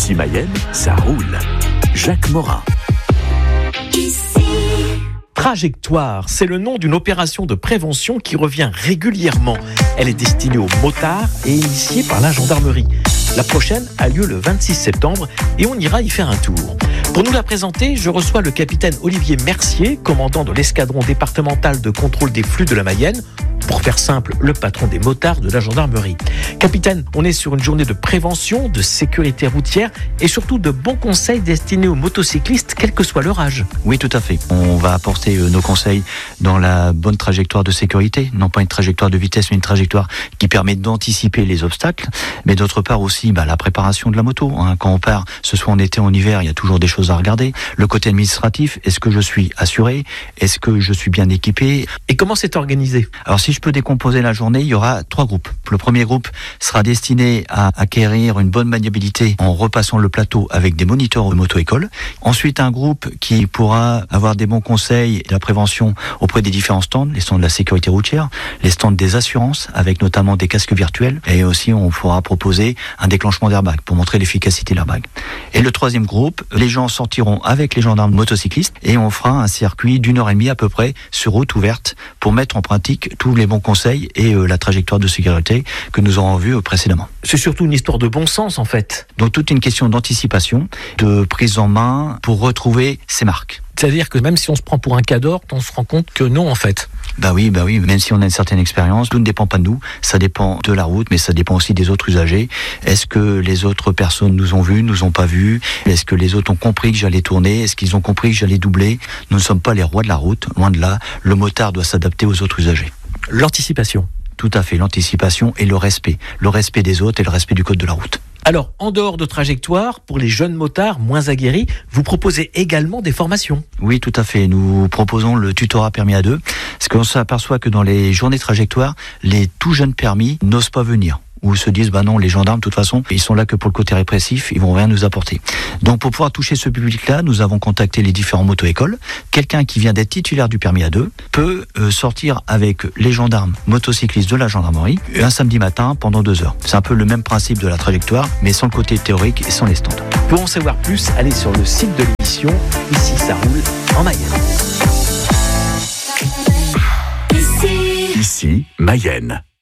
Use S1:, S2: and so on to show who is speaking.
S1: Ici Mayenne, ça roule. Jacques Morin.
S2: Trajectoire, c'est le nom d'une opération de prévention qui revient régulièrement. Elle est destinée aux motards et initiée par la gendarmerie. La prochaine a lieu le 26 septembre et on ira y faire un tour. Pour nous la présenter, je reçois le capitaine Olivier Mercier, commandant de l'escadron départemental de contrôle des flux de la Mayenne. Pour faire simple, le patron des motards de la gendarmerie. Capitaine, on est sur une journée de prévention, de sécurité routière et surtout de bons conseils destinés aux motocyclistes, quel que soit leur âge.
S3: Oui, tout à fait. On va apporter nos conseils dans la bonne trajectoire de sécurité, non pas une trajectoire de vitesse, mais une trajectoire qui permet d'anticiper les obstacles, mais d'autre part aussi la préparation de la moto. Quand on part, ce soit en été ou en hiver, il y a toujours des choses à regarder. Le côté administratif, est-ce que je suis assuré? Est-ce que je suis bien équipé?
S2: Et comment c'est organisé?
S3: Alors si je peux décomposer la journée, il y aura 3 groupes. Le premier groupe sera destiné à acquérir une bonne maniabilité en repassant le plateau avec des moniteurs de moto-école. Ensuite, un groupe qui pourra avoir des bons conseils de la prévention auprès des différents stands, les stands de la sécurité routière, les stands des assurances avec notamment des casques virtuels, et aussi on pourra proposer un déclenchement d'airbag pour montrer l'efficacité de l'airbag. Et le troisième groupe, les gens sortiront avec les gendarmes motocyclistes et on fera un circuit d'1h30 à peu près sur route ouverte pour mettre en pratique tous les bons conseils et la trajectoire de sécurité que nous aurons vue précédemment.
S2: C'est surtout une histoire de bon sens en fait.
S3: Donc toute une question d'anticipation, de prise en main pour retrouver ses marques.
S2: C'est-à-dire que même si on se prend pour un cador, on se rend compte que non en fait.
S3: Bah oui, même si on a une certaine expérience, tout ne dépend pas de nous, ça dépend de la route, mais ça dépend aussi des autres usagers. Est-ce que les autres personnes nous ont vus, nous ont pas vus? Est-ce que les autres ont compris que j'allais tourner? Est-ce qu'ils ont compris que j'allais doubler? Nous ne sommes pas les rois de la route, loin de là. Le motard doit s'adapter aux autres usagers.
S2: L'anticipation.
S3: Tout à fait, l'anticipation et le respect des autres et le respect du code de la route.
S2: Alors, en dehors de trajectoire, pour les jeunes motards moins aguerris, vous proposez également des formations.
S3: Oui, tout à fait. Nous proposons le tutorat permis à 2, parce qu'on s'aperçoit que dans les journées trajectoires, les tout jeunes permis n'osent pas venir. Ou se disent, non, les gendarmes, de toute façon, ils sont là que pour le côté répressif, ils vont rien nous apporter. Donc, pour pouvoir toucher ce public-là, nous avons contacté les différents moto-écoles. Quelqu'un qui vient d'être titulaire du permis A2 peut sortir avec les gendarmes motocyclistes de la gendarmerie un samedi matin pendant 2 heures. C'est un peu le même principe de la trajectoire, mais sans le côté théorique et sans les stands.
S2: Pour en savoir plus, allez sur le site de l'émission. Ici, ça roule en Mayenne.
S1: Ici, Mayenne.